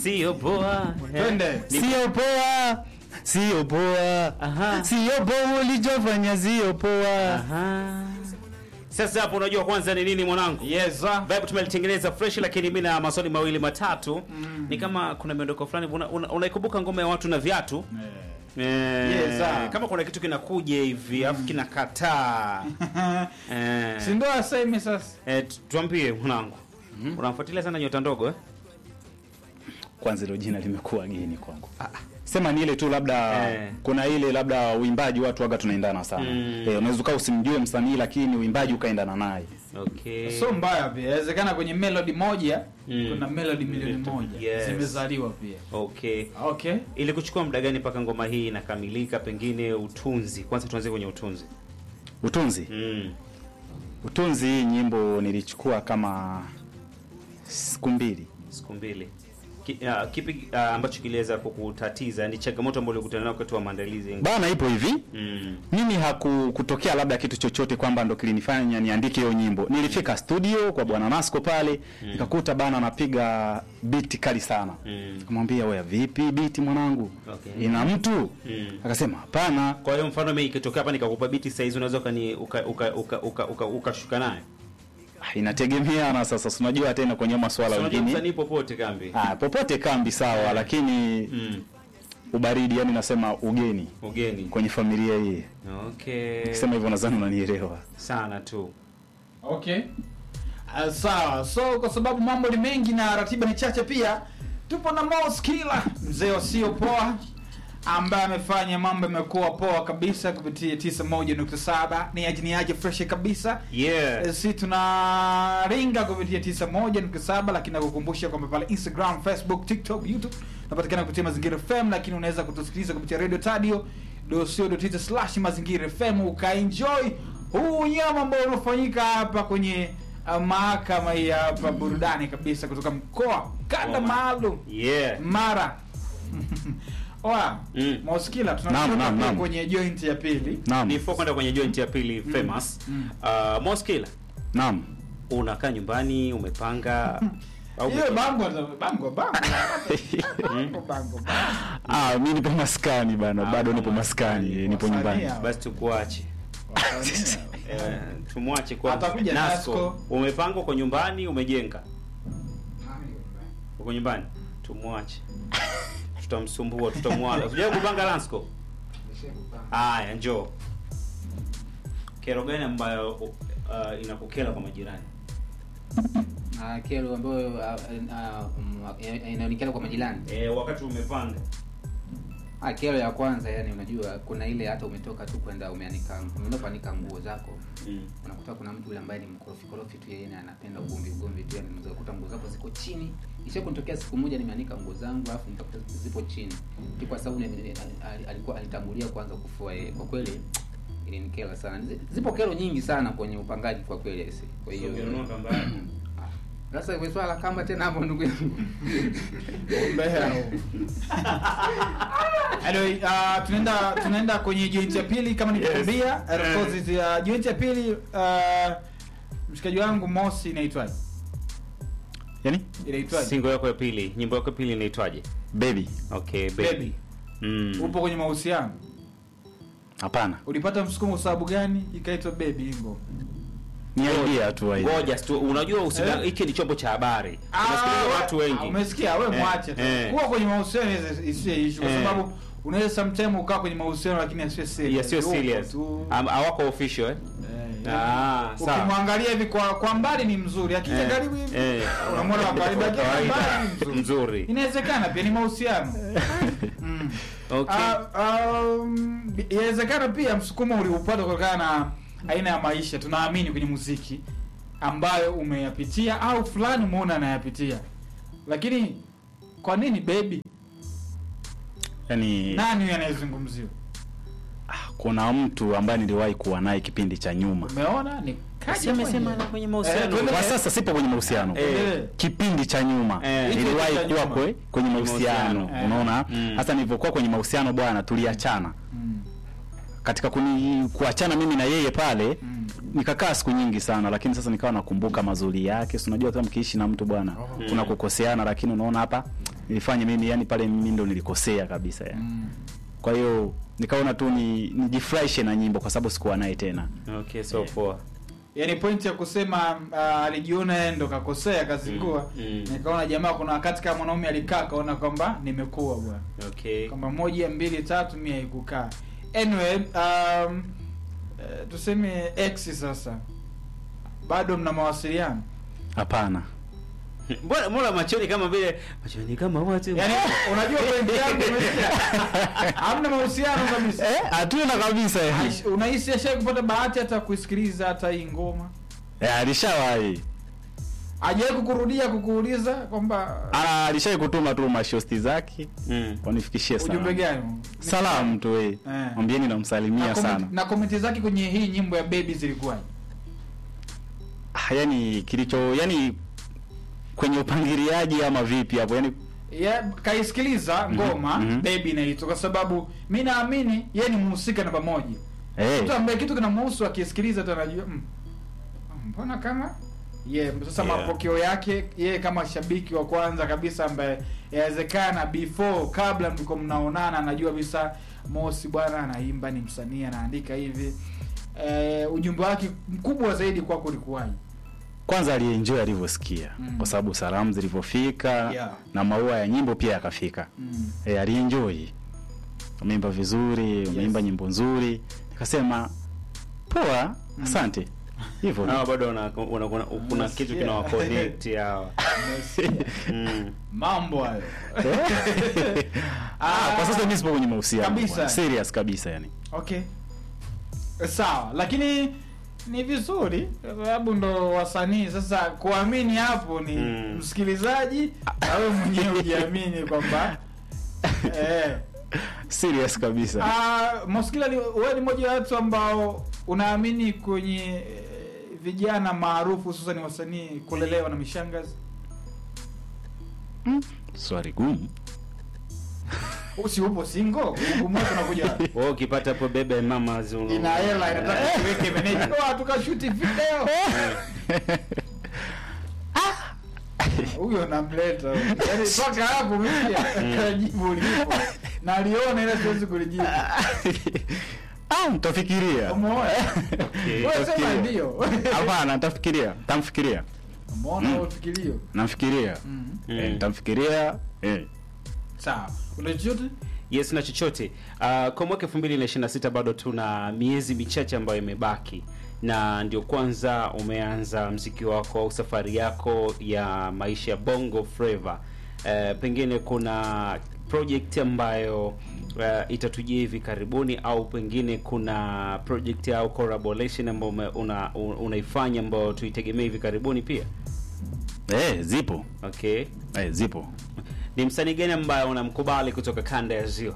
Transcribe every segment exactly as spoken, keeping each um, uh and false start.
Sio poa. Twende. Sio poa. Sio poa. Aha. Sio poa ulijofanya sio poa. Aha. Sasa hapo unajua kwanza ni nini mwanangu? Yes sir. Vibe tumelitengeneza fresh, lakini mimi na maswali mawili matatu. Mm. Ni kama kuna miondoko fulani unaikumbuka una, una ngoma ya watu na viatu? Yeah. Eh. Yes, sir. Kama kuna kitu kinakuja hivi afu kinakataa. Eh. Si ndo aseme sasa. Eh, tuambie mwanangu. Mm. Unamfuatilia sana Nyota Ndogo eh? Kwanza hilo jina limekuwa geni kwangu. Ah, sema ni ile tu labda eh. kuna ile labda uimbaji watu waga tunaendana sana. Mm. Eh, unaweza ukaa usimjue msanii lakini uimbaji ukaendana naye. Okay. So mbaya pia. Inawezekana kwenye melody moja mm. kuna melody milioni moja yes. zimezaliwa pia. Okay. Okay. Ili kuchukua muda gani mpaka ngoma hii inakamilika, pengine utunzi? Kwanza tuanze kwenye utunzi. Utunzi? Mm. Utunzi hii nyimbo nilichukua kama siku mbili. Siku mbili. Ki, uh, kipi uh, ambacho kiliweza kukutatiza? Ni changamoto ambayo ulikutana nayo wakati wa maandalizi? Bana ipo hivi. Mm. Mimi hakutokea labda kitu chochote kwamba ndo kilinifanya niandike hiyo nyimbo. Nilifika studio kwa Bwana Nasco pale, mm. nikakuta bana anapiga beat kali sana. Mm. Nikamwambia wewe vipi beat mwanangu? Okay. Ina mtu? Mm. Akasema hapana. Kwa hiyo mfano mimi ikitokea hapa nikakupa beat size unaweza ukani uka uka uka uka, uka, uka shuka naye? Inategemea na sasa unajua tena kwenye masuala mengine. Unajua msanii popote kambi. Ah, popote kambi sawa, yeah. Lakini mm. ubaridi yani nasema ugeni. Ugeni kwenye familia hii. Okay. Nikisema hivyo nadhani unanielewa. Sana tu. Okay. Uh, sawa. So kwa sababu mambo ni mengi na ratiba ni chache pia, tupo na Moz Killer, mzee wa sio poa, ambaye amefanya mambo yamekuwa poa kabisa kupitia tisini na moja nukta saba. Ni aje ni aje fresh kabisa. Yeah. Sisi tuna ringa kupitia tisini na moja nukta saba, lakini nakukumbusha kwamba pale Instagram, Facebook, TikTok, YouTube tunapatikana kupitia Mazingira F M, lakini unaweza kutusikiliza kupitia Radio Tadio dosio dot t slash mazingira F M ukaenjoy huu nyama ambao unafanyika hapa kwenye uh, mahakama hii hapa, burudani kabisa kutoka mkoa kanda maalum. Yeah. Mara. Oa, mm. Moz Killer tunatoka kwenye joint ya pili. Before kwenda kwenye joint ya pili mm. famous. Mm. Uh, Moz Killer. Naam. Unakaa nyumbani umepanga au hiyo bango bango bango. Bango bango. Ah, mimi nipo maskani bana, bado nipo maskani, nipo nyumbani. Basi tukuache. Eh, tumwache kwa atakuja Nasco. Umepanga kwa nyumbani, umejenga. Uko nyumbani, tumwache. Tutamsumbua, tutamwala. Unajua kupanga Nasco? Haya, njoo. Kero gani ambayo uh, inakukera kwa majirani? Ah, uh, kero ambayo uh, uh, inaonekana kwa majirani. Eh, wakati umepanga. Ah, kero ya kwanza yani unajua kuna ile hata umetoka tu kwenda umeanika, umeenda kuanika nguo zako. Mm. Unakuta kuna mtu yule ambaye ni mkorofi korofi tu, yeye anapenda ugomvi ugomvi tu, yani unaweza kukuta nguo zako ziko chini. Isha kunitokea siku moja nimeanika nguo zangu alafu nikakuta zipo chini. Ni kwa sababu alikuwa alitangulia kwanza kufua yeye. Kwa kweli ilinikera sana. Zipo kero nyingi sana kwenye upangaji kwa kweli. Kwa hiyo unanunua kamba. Sasa kwa swala kama tena hapo ndugu yangu. Mbaya. Anyway, uh, tunaenda tunaenda kwenye joint ya pili kama nilikwambia. Yes. Of course uh, joint ya pili uh, mshikaji wangu Mosi inaitwaje? Yaani? Inaitwaje? Single yako ya pili, nyimbo yako ya pili inaitwaje? Baby. Okay, baby. Baby. Mm. Upo kwenye mahusiano? Hapana. Ulipata msukumo sababu gani ikaitwa baby hivyo? Ni idea tu hiyo. Ngoja tu, unajua usika hiki eh? Ni chombo cha habari. Unasikiliza watu wengi. Umesikia wewe, mwache tu. Eh. Kuwa kwenye mahusiano isiyo issue kwa sababu unaweza sometimes ukaa kwenye mahusiano lakini asiwe serious. Yes, sio serious. Hawako official eh. Eh. Ah, sawa. Ukimwangalia hivi kwa kwa mbali ni mzuri, akija karibu hivi eh. unamwona karibu yake mbali mzuri. Inawezekana pia ni mahusiano. Mm. Okay. Uh, um, inawezekana pia msukumo uliupata kutokana na aina ya maisha tunaamini kwenye muziki ambayo umeyapitia au fulani umeona anayapitia. Lakini kwa nini baby? Yaani nani anayezungumziwa? Kuna mtu ambaye niliwahi kuwa naye kipindi cha nyuma. Umeona ni kaja amesema na kwenye mahusiano. Eh, kwa sasa sipo kwenye mahusiano. Eh. Kipindi cha nyuma eh, niliwahi kuwa kwe, kwenye mahusiano. Eh. Unaona? Hasa mm. nilipokuwa kwenye mahusiano bwana tuliachana. Mm. Katika kuni, kuachana mimi na yeye pale mm. nikakaa siku nyingi sana, lakini sasa nikawa nakumbuka mazuri yake. Si unajua kama mkiishi na mtu bwana mm. kuna kukoseana, lakini unaona hapa nilifanya mimi, yani pale mimi ndo nilikosea kabisa yani. Mm. Kwa hiyo nikaona tu ni nijifurahishe na nyimbo kwa sababu sikuwa naye tena. Okay, so Yeah. poa. Yaani point ya kusema uh, alijiona yeye ndo kakosea kazingua. Mm, mm. Nikaona jamaa kuna wakati kama mwanaume alikaa kaona kwamba nimekuwa bwana. Okay. Kwamba moja mbili tatu mimi haikukaa. Anyway, um uh, tuseme X sasa. Bado mna mawasiliano? Hapana. Mbona mbona machoni kama vile machoni kama watu. Yaani unajua point yangu umesikia? Hamna mahusiano kabisa. Eh, hatuna kabisa yani. Aish, unahisi ashaye kupata bahati hata kusikiliza hata hii ngoma? Eh, alishawahi. Ajaye kukurudia kukuuliza kwamba Ah, alishawahi kutuma tu mashosti zake. Mm. Wanifikishie sana. ujumbe gani? Salamu tu eh. Eh. Mwambieni namsalimia Na sana. comment- na komenti zake kwenye hii nyimbo ya Baby zilikuwa Ah, yani kilicho yani kwenye upangiliaji ama vipi hapo yani. ya kaisikiliza ngoma Mhm, mhm. Baby inaitwa kwa sababu mimi naamini yeye ni mhusika namba moja. Eh. Mtu ambaye kitu kinamhusu akisikiliza tu anajua mm, mbona kama ye yeah, sasa Yeah. mapokeo yake yeye kama shabiki wa kwanza kabisa ambaye inawezekana before kabla mliko mnaonana anajua kabisa Mosi bwana anaimba, ni msanii, anaandika hivi. Eh, ujumbe wake mkubwa zaidi kwako ulikuwaje? Kwanza alienjoy alivyosikia Mm. kwa sababu salamu zilivyofika Yeah. na maua ya nyimbo pia yakafika. Mm. Eh, alienjoy. Umeimba vizuri, umeimba Yes. nyimbo nzuri. Nikasema poa, asante. Hivyo. Hawa bado wana wana- wana- kuna Yes, kitu yeah. kinawa connect hawa. Mm. Mambo hayo. Ah, kwa sasa mimi sipo kwenye mahusiano. Kabisa. bwana. Serious kabisa yani. Okay. Sawa, lakini ni vizuri kwa sababu ndo wasanii sasa kuamini hapo ni Mm. msikilizaji na wewe mwenyewe ujiamini kwamba eh Serious kabisa. ah Moskila ni wewe ni mmoja wa watu ambao unaamini kwenye eh, vijana maarufu hususan wasanii kulelewa na mishangazi. Swali gumu. Usi upo single, ugumu wako unakuja. Wewe ukipata hapo bebe mama zunu. Ina hela inataka tuweke manager. Oh, tukashuti video. Huyo namleta. Yaani mpaka hapo mimi kajibu ulipo. Na aliona ile siwezi kulijibu. Ah, mtafikiria. Umeona? Okay. Wewe sema Tafikiria. ndio. Hapana, nitafikiria. Tamfikiria. Umeona Mm. ufikirio. Namfikiria. Mm. Eh, Mm. nitamfikiria. Eh. Sawa. Una chochote? Yes, na chochote. Uh, kwa mwaka elfu mbili na ishirini na sita bado tuna miezi michache ambayo imebaki, na ndio kwanza umeanza mziki wako au safari yako ya maisha ya Bongo Flava. Uh, pengine kuna project ambayo uh, itatujia hivi karibuni, au pengine kuna project au collaboration ambayo ume- una, unaifanya ambayo tuitegemee hivi karibuni pia. Eh, zipo. Okay. Eh, zipo. Ni msanii gani ambaye unamkubali kutoka kanda ya Ziwa?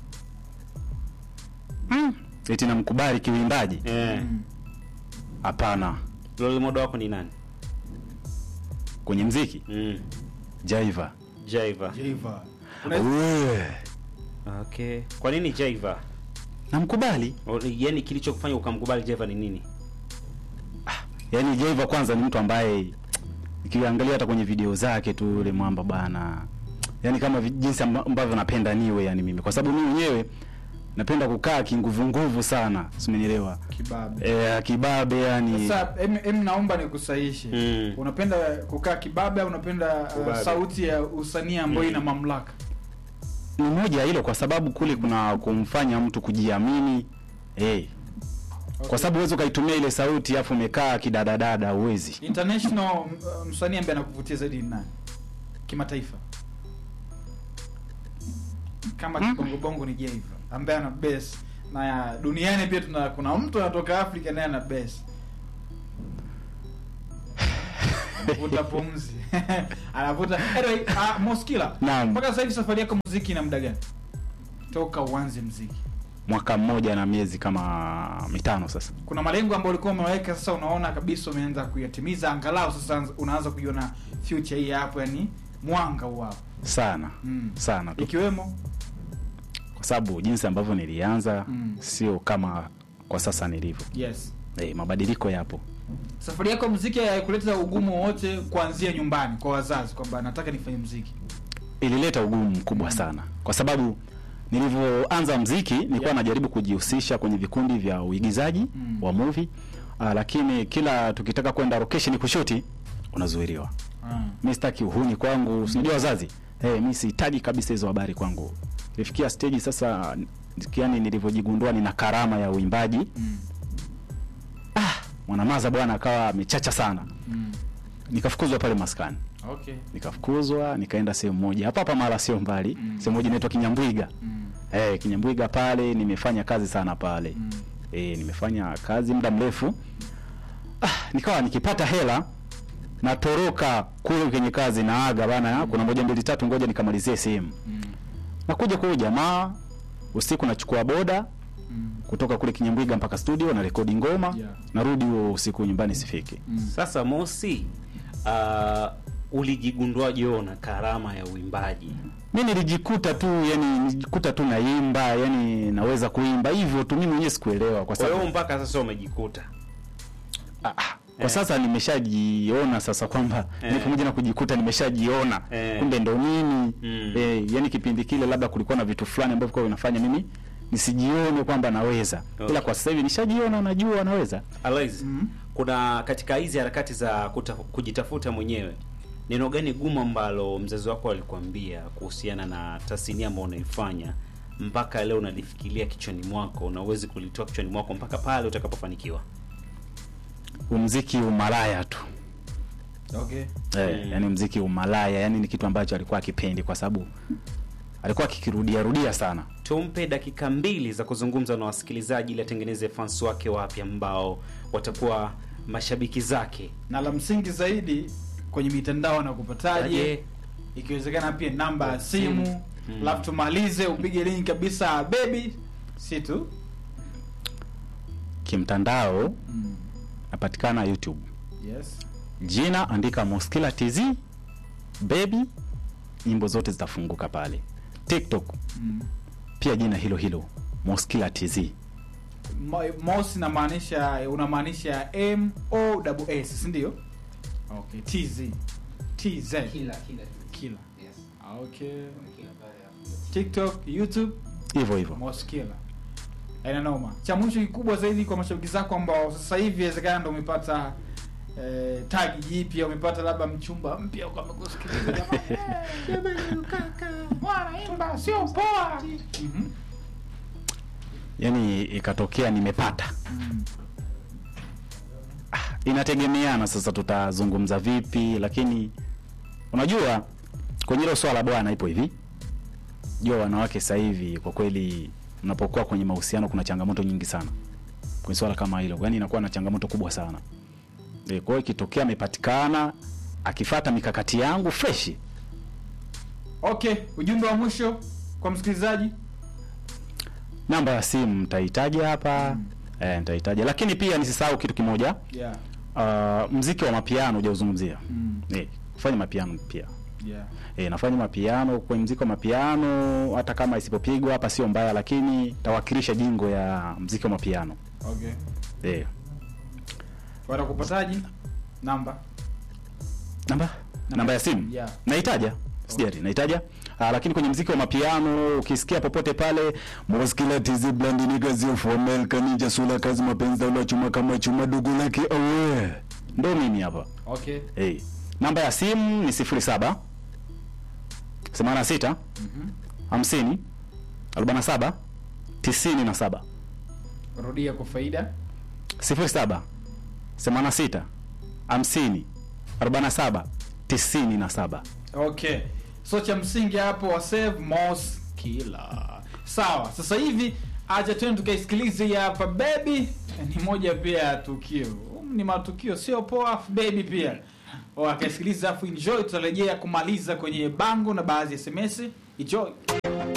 Eti namkubali kiwimbaji? Eh. Mm. Hapana. Role model wako ni nani? Kwenye mziki? Mm. Jaiva. Jaiva. Jaiva. Uwe. Okay. Kwa nini Jaiva? Namkubali. O- Yaani kilichokufanya ukamkubali Jaiva ni nini? Yaani Jaiva kwanza ni mtu ambaye nikiangalia hata kwenye video zake tu yule mwamba bana. Yaani kama vi- jinsi amba- ambavyo napenda niwe yani mimi. Kwa sababu mimi mwenyewe napenda kukaa kinguvu nguvu sana. Simenielewa? Kibabe. Eh, kibabe yani. Sasa em, em naomba nikusahihishe. Mm. Unapenda kukaa kibabe au unapenda uh, Kubabe. sauti ya usanii ambayo Mm. ina mamlaka? Ni moja ya hilo kwa sababu kule kuna kumfanya mtu kujiamini. Eh. Kwa sababu uwezo ukaitumia ile sauti afu umekaa kidadadada uwezi. International uh, msanii ambaye anakuvutia zaidi ni nani? Kimataifa. Kama Hmm. kibongo bongo ni Jaiva ambaye ana bass na ya duniani pia tuna kuna mtu anatoka Afrika naye ana bass. Anavuta pumzi. Anavuta. Anyway, uh, Moskila. Naam. Mpaka sasa hivi safari yako muziki ina muda gani? Toka uanze muziki. Mwaka mmoja na miezi kama mitano sasa. Kuna malengo ambayo ulikuwa umeweka sasa unaona kabisa umeanza kuyatimiza, angalau sasa unaanza kuiona future hii hapo, yani mwanga wao. Sana. Mm. Sana tu. Ikiwemo Kwa sababu jinsi ambavyo nilianza Mm. sio kama kwa sasa nilivyo. yes. Eh, mabadiliko yapo. Safari yako muziki haikuleta ugumu wote kuanzia nyumbani kwa wazazi kwamba nataka nifanye muziki? ilileta ugumu mkubwa sana kwa sababu nilivyoanza muziki nilikuwa yeah. najaribu kujihusisha kwenye vikundi vya uigizaji mm. wa movie uh, lakini kila tukitaka kwenda location kushuti unazuiliwa. Mm. Mimi sitaki uhuni kwangu, unajua wazazi. Eh, hey, mimi sihitaji kabisa hizo habari kwangu. Nilifikia stage sasa yani nilivyojigundua nina karama ya uimbaji. Mm. Ah, Mwanamaza bwana akawa amechacha sana. Mm. Nikafukuzwa pale maskani. Okay. Nikafukuzwa, nikaenda sehemu moja. Hapa hapa mara sio mbali. Mm. Sehemu moja inaitwa Kinyambwiga. Mm. Eh, hey, Kinyambwiga pale nimefanya kazi sana pale. Mm. Eh, nimefanya kazi muda mrefu. Ah, nikawa nikipata hela natoroka kule kwenye kazi na aga bana, mm. kuna moja mbili tatu ngoja nikamalizie sehemu. Mm. Nakuja kwa jamaa usiku nachukua boda mm. kutoka kule Kinyambwiga mpaka studio na rekodi ngoma, yeah. narudi huo usiku nyumbani sifiki. Mm. Sasa Mosi, uh, ulijigundua jiona karama ya uimbaji? Mimi nilijikuta tu yani nilijikuta tu naimba, yani naweza kuimba hivyo tu, mimi mwenyewe sikuelewa kwa sababu. Kwa hiyo mpaka sasa umejikuta? Ah, kwa eh. sasa nimeshajiona sasa kwamba eh. ni pamoja na kujikuta nimeshajiona eh. kumbe ndo nini mm. eh, yani kipindi kile labda kulikuwa na vitu fulani ambavyo kwa vinafanya mimi nisijione kwamba naweza. Okay. Ila kwa sasa hivi nishajiona najua naweza. Alois, mm-hmm. kuna katika hizi harakati za kuta, kujitafuta mwenyewe, neno gani gumu ambalo mzazi wako alikwambia kuhusiana na tasnia ambayo unaifanya mpaka leo unalifikiria kichwani mwako na uwezi kulitoa kichwani mwako mpaka pale utakapofanikiwa? Muziki umalaya tu. Okay. Eh, mm. yani muziki umalaya, yani ni kitu ambacho alikuwa akipendi kwa sababu alikuwa akikirudia rudia sana. Tumpe dakika mbili za kuzungumza na wasikilizaji ili atengeneze fans wake wapya ambao watakuwa mashabiki zake. Na la msingi zaidi kwenye mitandao na kupataje? Ikiwezekana pia namba ya simu. Alafu mm. tumalize upige link kabisa baby. Si tu kimtandao mm. napatikana YouTube. Yes. Jina andika Moskila T Z baby, nyimbo zote zitafunguka pale. TikTok mm. pia jina hilo hilo Moskila T Z. Mos na maanisha unamaanisha M O S S, si ndio? Okay, T Z. T Z. Kila kila kila. Yes. Okay. TikTok, YouTube hivyo hivyo. Moskila. Aina noma. Cha mwisho kikubwa zaidi kwa mashabiki zako ambao sasa hivi inawezekana ndio umepata eh, tag jipya, umepata labda mchumba mpya ukamekusikiliza jamani. Eh, kaka, bwana imba sio poa. Mhm. Yaani ikatokea nimepata. Mm. Ah, inategemeana sasa tutazungumza vipi, lakini unajua kwenye hilo swala bwana ipo hivi. Jua wanawake sasa hivi kwa kweli unapokuwa kwenye mahusiano kuna changamoto nyingi sana. Kwa swala kama hilo, yaani inakuwa na changamoto kubwa sana. E, kwa hiyo ikitokea amepatikana akifuata mikakati yangu fresh. Okay, ujumbe wa mwisho kwa msikilizaji. Namba ya simu mtahitaji hapa. Mm. Eh, nitahitaji. Lakini pia nisisahau kitu kimoja. Yeah. Uh, muziki wa mapiano hujauzungumzia. Mm. Eh, fanya mapiano pia. Yeah. Eh, nafanya mapiano, kwa muziki wa mapiano hata kama isipopigwa hapa sio mbaya, lakini tawakilisha jingo ya muziki wa mapiano. Okay. Eh. Bora kupataji namba. Namba? Namba, namba ya simu? Yeah. Naitaja. Sijari, okay. Naitaja. Ah, lakini kwenye muziki wa mapiano ukisikia popote pale Moskila T Z Blend Niggas of America Ninja Sula kazi mapenzi ula chuma kama chuma dugu lake awe. Ndio mimi hapa. Okay. Eh. Hey. Namba ya simu ni sifuri saba themanini na sita Mhm. hamsini arobaini na saba tisini na saba. Rudia kwa faida. sifuri saba themanini na sita hamsini arobaini na saba tisini na saba. Okay. So cha msingi hapo wa save Moskila. Sawa. Sasa hivi acha twende tukaisikilize hapa baby. Ni moja pia ya tukio. Ni matukio sio poa baby pia. Wakasikiliza afu enjoy, tutarejea kumaliza kwenye bango na baadhi ya S M S. Enjoy.